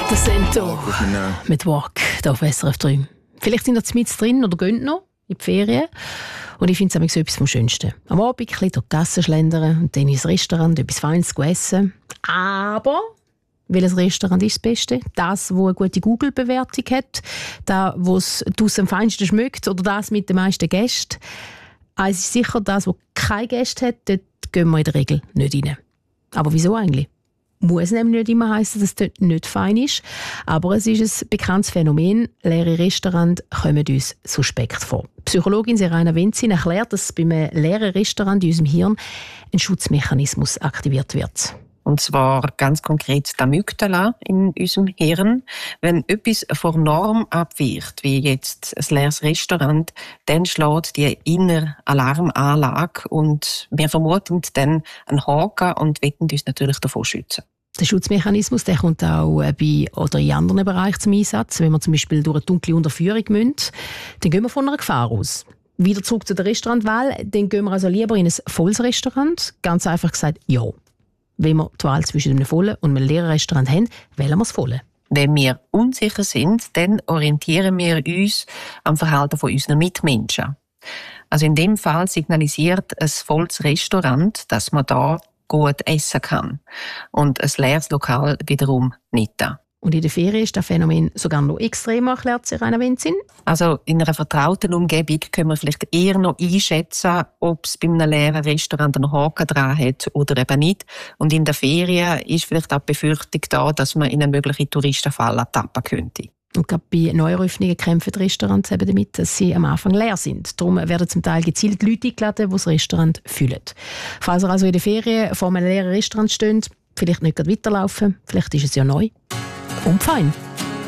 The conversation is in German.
Der Sento mit Walk hier auf SRF 3. Vielleicht sind ihr mit drin oder gehen noch in die Ferien. Und ich finde es so etwas vom Schönsten. Am Abend ein bisschen durch die Gassen schlendern und dann ins Restaurant etwas Feines essen. Aber welches Restaurant ist das Beste? Das, das eine gute Google-Bewertung hat? Das, was es am feinsten schmeckt? Oder das mit den meisten Gästen? Eins ist sicher, das, was keine Gäste hat, dort gehen wir in der Regel nicht rein. Aber wieso eigentlich? Muss nämlich nicht immer heissen, dass es dort nicht fein ist. Aber es ist ein bekanntes Phänomen. Leere Restaurants kommen uns suspekt vor. Psychologin Serena Wenzin erklärt, dass beim leeren Restaurant in unserem Hirn ein Schutzmechanismus aktiviert wird. Und zwar ganz konkret die Amygdala in unserem Hirn. Wenn etwas von Norm abweicht, wie jetzt ein leeres Restaurant, dann schlägt die innere Alarmanlage und wir vermuten dann einen Haken und wollen uns natürlich davor schützen. Der Schutzmechanismus der kommt auch oder in anderen Bereichen zum Einsatz. Wenn wir zum Beispiel durch eine dunkle Unterführung müssen, dann gehen wir von einer Gefahr aus. Wieder zurück zu der Restaurantwahl, dann gehen wir also lieber in ein volles Restaurant. Ganz einfach gesagt, ja. Wenn wir die Wahl zwischen einem vollen und einem leeren Restaurant haben, wählen wir das volle. Wenn wir unsicher sind, dann orientieren wir uns am Verhalten von unseren Mitmenschen. Also in dem Fall signalisiert ein volles Restaurant, dass man da gut essen kann. Und ein leeres Lokal wiederum nicht da. Und in der Ferien ist das Phänomen sogar noch extremer, erklärt Serena Wenzin. Also in einer vertrauten Umgebung können wir vielleicht eher noch einschätzen, ob es bei einem leeren Restaurant einen Haken dran hat oder eben nicht. Und in der Ferien ist vielleicht auch die Befürchtung da, dass man in eine mögliche Touristenfalle tappen könnte. Und gerade bei Neueröffnungen kämpfen die Restaurants eben damit, dass sie am Anfang leer sind. Darum werden zum Teil gezielt Leute eingeladen, die das Restaurant füllen. Falls ihr also in der Ferien vor einem leeren Restaurant steht, vielleicht nicht weiterlaufen, vielleicht ist es ja neu und fein.